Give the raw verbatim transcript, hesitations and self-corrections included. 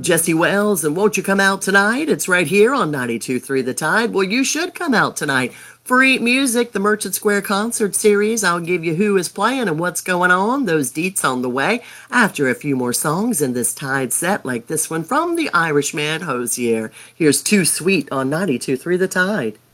Jesse Wells, and won't you come out tonight? It's right here on ninety-two point three The Tide. Well, you should come out tonight. Free music, the Merchant Square Concert Series. I'll give you who is playing and what's going on. Those deets on the way after a few more songs in this Tide set, like this one from the Irishman Hosier. Here's Too Sweet on ninety-two point three The Tide.